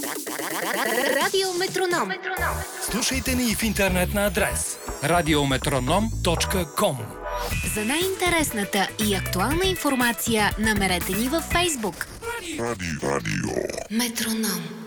Радио Метроном. Слушайте ни и в интернет на адрес radiometronom.com. За най-интересната и актуална информация намерете ни във Фейсбук. Радио. Метроном.